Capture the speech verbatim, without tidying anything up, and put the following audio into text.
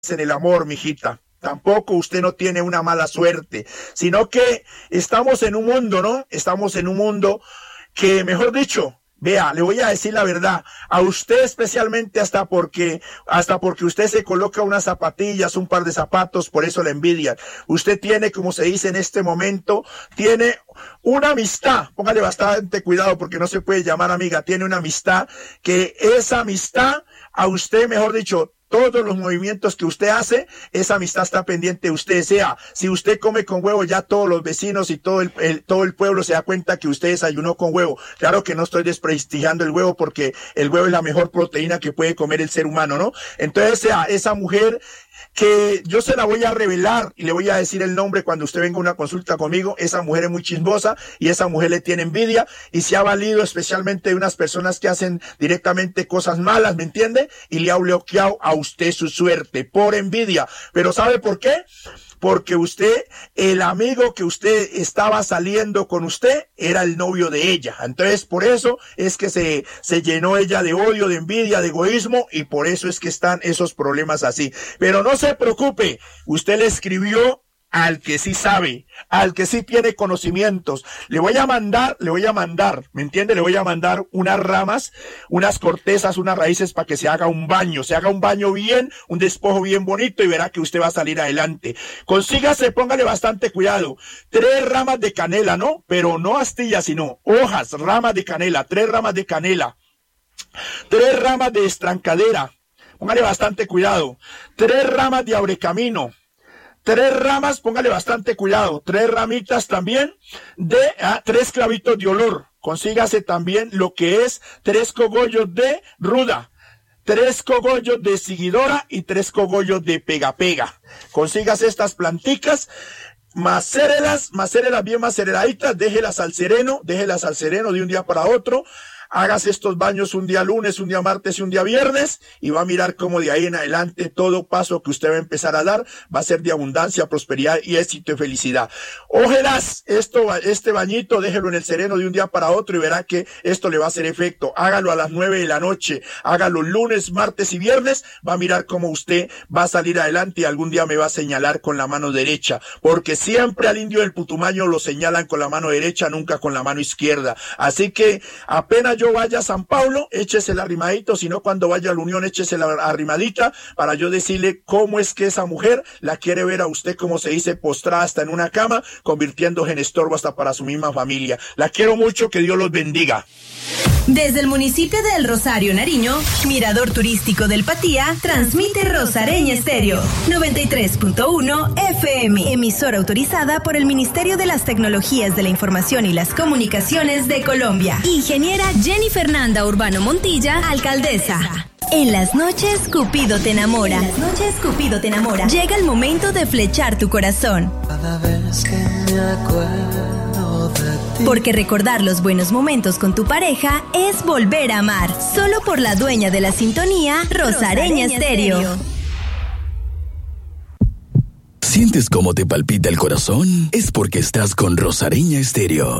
en el amor, mijita. Tampoco usted no tiene una mala suerte, sino que estamos en un mundo, ¿no? Estamos en un mundo que, mejor dicho, vea, le voy a decir la verdad, a usted especialmente hasta porque, hasta porque usted se coloca unas zapatillas, un par de zapatos, por eso la envidian. Usted tiene, como se dice en este momento, tiene una amistad, póngale bastante cuidado porque no se puede llamar amiga, tiene una amistad que esa amistad a usted, mejor dicho, todos los movimientos que usted hace, esa amistad está pendiente de usted. Sea, si usted come con huevo, ya todos los vecinos y todo el, el, todo el pueblo se da cuenta que usted desayunó con huevo. Claro que no estoy desprestigiando el huevo porque el huevo es la mejor proteína que puede comer el ser humano, ¿no? Entonces, sea, esa mujer que yo se la voy a revelar y le voy a decir el nombre cuando usted venga a una consulta conmigo, esa mujer es muy chismosa y esa mujer le tiene envidia y se ha valido especialmente de unas personas que hacen directamente cosas malas, ¿me entiende? Y le ha bloqueado a usted su suerte por envidia. Pero ¿sabe por qué? Porque usted, el amigo que usted estaba saliendo con usted, era el novio de ella. Entonces, por eso es que se, se llenó ella de odio, de envidia, de egoísmo, y por eso es que están esos problemas así. Pero no se preocupe, usted le escribió al que sí sabe, al que sí tiene conocimientos. Le voy a mandar, le voy a mandar, ¿me entiende? Le voy a mandar unas ramas, unas cortezas, unas raíces para que se haga un baño, se haga un baño bien, un despojo bien bonito y verá que usted va a salir adelante. Consígase, póngale bastante cuidado. Tres ramas de canela, ¿no? Pero no astillas, sino hojas, ramas de canela, tres ramas de canela. Tres ramas de estrancadera, póngale bastante cuidado. Tres ramas de abrecamino. Tres ramas, póngale bastante cuidado, tres ramitas también de ah, tres clavitos de olor. Consígase también lo que es tres cogollos de ruda, tres cogollos de seguidora y tres cogollos de pega pega. Consígase estas planticas, macérelas, macérelas bien maceraditas, déjelas al sereno, déjelas al sereno de un día para otro. Hágase estos baños un día lunes, un día martes y un día viernes y va a mirar cómo de ahí en adelante todo paso que usted va a empezar a dar va a ser de abundancia, prosperidad y éxito y felicidad. Ójelas, esto, este bañito déjelo en el sereno de un día para otro y verá que esto le va a hacer efecto. Hágalo a las nueve de la noche, hágalo lunes, martes y viernes, va a mirar cómo usted va a salir adelante y algún día me va a señalar con la mano derecha, porque siempre al indio del Putumayo lo señalan con la mano derecha, nunca con la mano izquierda. Así que apenas yo vaya a San Pablo, échese el arrimadito, si no cuando vaya a la Unión, échese la arrimadita para yo decirle cómo es que esa mujer la quiere ver a usted, como se dice, postrada hasta en una cama, convirtiéndose en estorbo hasta para su misma familia. La quiero mucho, que Dios los bendiga. Desde el municipio de El Rosario, Nariño, Mirador Turístico del Patía, transmite Rosareña Estéreo, noventa y tres punto uno F M, emisora autorizada por el Ministerio de las Tecnologías de la Información y las Comunicaciones de Colombia. Ingeniera Jenny Fernanda Urbano Montilla, alcaldesa. En las noches, Cupido te enamora. En las noches, Cupido te enamora. Llega el momento de flechar tu corazón. Cada vez que me acuerdo de ti. Porque recordar los buenos momentos con tu pareja es volver a amar. Solo por la dueña de la sintonía, Rosareña Estéreo. ¿Sientes cómo te palpita el corazón? Es porque estás con Rosareña Estéreo.